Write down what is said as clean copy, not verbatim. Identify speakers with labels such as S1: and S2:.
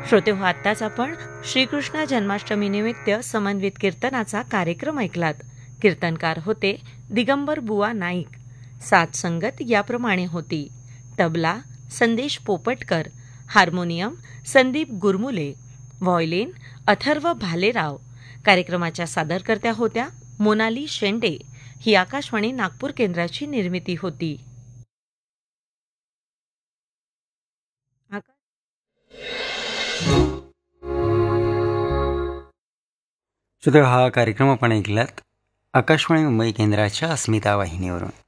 S1: श्रोतेहो, आत्ताच आपण श्रीकृष्ण जन्माष्टमीनिमित्त समन्वित कीर्तनाचा कार्यक्रम ऐकलात. कीर्तनकार होते दिगंबर बुवा नाईक. साथ संगत याप्रमाणे होती: तबला संदेश पोपटकर, हार्मोनियम संदीप गुरमुले, व्हायोलिन अथर्व भालेराव. कार्यक्रमाच्या सादरकर्त्या होत्या मोनाली शेंडे. ही आकाशवाणी नागपूर केंद्राची निर्मिती होती.
S2: श्रोते, हा कार्यक्रम आपण ऐकलात आकाशवाणी मुंबई केंद्राच्या अस्मिता वाहिनीवरून.